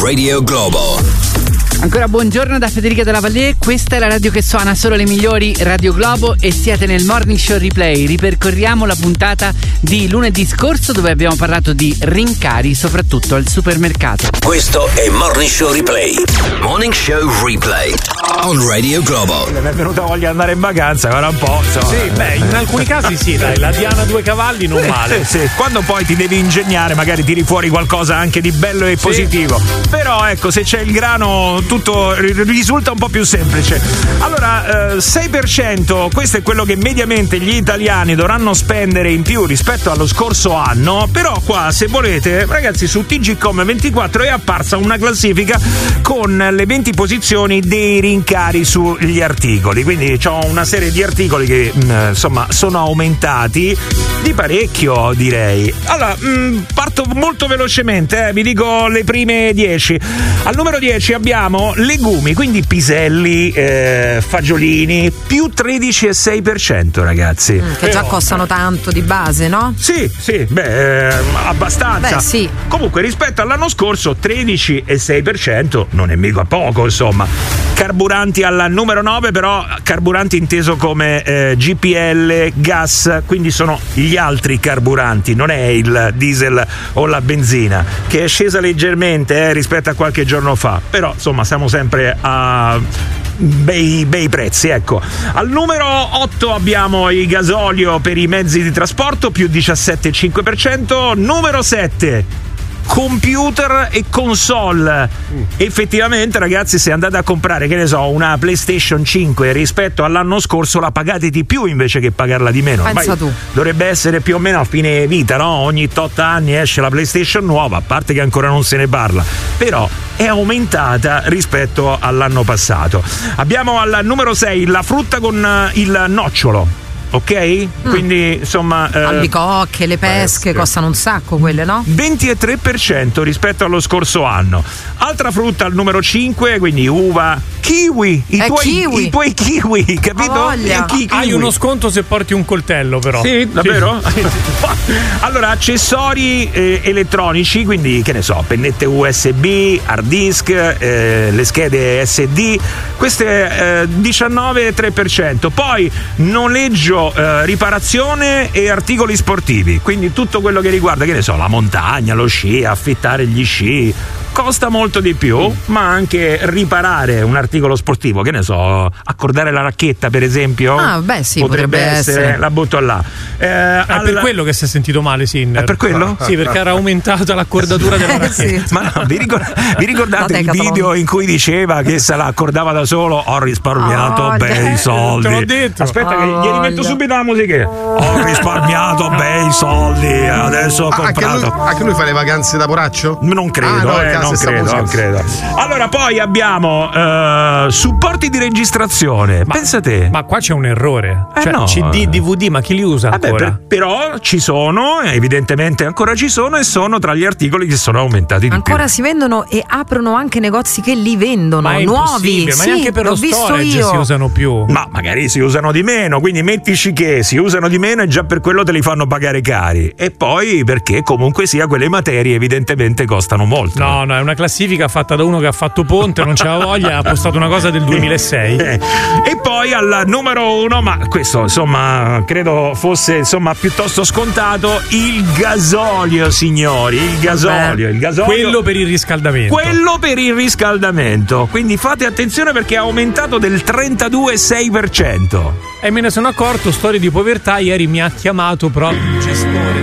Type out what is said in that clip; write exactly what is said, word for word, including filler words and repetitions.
Radio Globo. Ancora buongiorno da Federica Della Vallée, questa è la radio che suona solo le migliori, Radio Globo, e siete nel Morning Show Replay. Ripercorriamo la puntata di lunedì scorso dove abbiamo parlato di rincari, soprattutto al supermercato. Questo è Morning Show Replay. Morning Show Replay on Radio Globo. Mi è venuta voglia di andare in vacanza, ora un po'. Insomma. Sì, beh, in alcuni casi sì, dai, la Diana due cavalli non male. Sì, sì. Quando poi ti devi ingegnare, magari tiri fuori qualcosa anche di bello e sì. positivo. Però ecco, se c'è il grano, tutto risulta un po' più semplice. Allora, eh, sei per cento, questo è quello che mediamente gli italiani dovranno spendere in più rispetto allo scorso anno. Però qua, se volete, ragazzi, su T G Com ventiquattro è apparsa una classifica con le venti posizioni dei rincari sugli articoli. Quindi c'ho una serie di articoli che mh, insomma sono aumentati di parecchio, direi. Allora, mh, parto molto velocemente, eh, vi dico le prime dieci. Al numero dieci abbiamo legumi, quindi piselli, eh, fagiolini, più tredici virgola sei per cento, ragazzi. Mm, che già costano tanto di base, no? Sì, sì, beh, eh, abbastanza. Beh, sì. Comunque, rispetto all'anno scorso, tredici virgola sei per cento non è mica poco, insomma. Carburanti al numero nove, però carburanti inteso come eh, G P L, gas, quindi sono gli altri carburanti, non è il diesel o la benzina, che è scesa leggermente eh, rispetto a qualche giorno fa, però insomma siamo sempre a bei, bei prezzi, ecco. Al numero otto abbiamo il gasolio per i mezzi di trasporto, più diciassette virgola cinque per cento. Numero sette, computer e console. Mm. Effettivamente, ragazzi, se andate a comprare, che ne so, una PlayStation cinque rispetto all'anno scorso, la pagate di più invece che pagarla di meno. Pensa Ormai tu. Dovrebbe essere più o meno a fine vita, no? Ogni tot anni esce la PlayStation nuova, a parte che ancora non se ne parla, però è aumentata rispetto all'anno passato. Abbiamo al numero sei la frutta con il nocciolo. Ok? Mm. Quindi insomma eh, albicocche, le pesche, pesche costano un sacco quelle, no? ventitré per cento rispetto allo scorso anno. Altra frutta al numero cinque, quindi uva, kiwi, i, eh, tuoi, kiwi. i tuoi kiwi, capito? E chi, Hai uno sconto se porti un coltello, però. Sì, davvero? Sì. Allora, accessori eh, elettronici, quindi che ne so, pennette U S B, hard disk, eh, le schede S D, queste eh, diciannove virgola tre per cento. Poi noleggio, eh, riparazione e articoli sportivi, quindi tutto quello che riguarda, che ne so, la montagna, lo sci, affittare gli sci, costa molto di più, ma anche riparare un articolo sportivo, che ne so, accordare la racchetta per esempio. Ah, beh, sì, potrebbe, potrebbe essere, essere, la butto là. Eh, è alla... per quello che si è sentito male, Sinner. È per quello? Sì, perché era aumentata l'accordatura della racchetta. Eh, sì. Ma no, vi, ricord- vi ricordate il video in cui diceva che se la accordava da solo? Ho risparmiato oh, bei soldi. Te l'ho detto. Aspetta, oh, che gli rimetto subito la musica. Ho risparmiato bei soldi, adesso ho ah, comprato. Anche lui, anche lui fa le vacanze da poraccio? Non credo, ah, no, eh, non credo, non credo. Allora, poi abbiamo uh, supporti di registrazione. Ma, Pensate. Ma qua c'è un errore. Eh cioè, no. C D, D V D, ma chi li usa Vabbè, ancora? per, però ci sono, evidentemente ancora ci sono, e sono tra gli articoli che sono aumentati di ancora più. Si vendono e aprono anche negozi che li vendono, ma è nuovi. Ma sì, neanche per l'ho lo visto storage io. si usano più. Ma magari si usano di meno, quindi mettici che si usano di meno e già per quello te li fanno pagare cari. E poi perché comunque sia quelle materie evidentemente costano molto. No, no, è una classifica fatta da uno che ha fatto ponte, non c'aveva voglia, ha postato una cosa del duemilasei. Eh, e poi al numero uno, ma questo insomma credo fosse insomma piuttosto scontato, il gasolio, signori, il gasolio, Beh, il gasolio. Quello per il riscaldamento. Quello per il riscaldamento. Quindi fate attenzione perché è aumentato del trentadue virgola sei per cento. E me ne sono accorto, storia di povertà, ieri mi ha chiamato proprio il gestore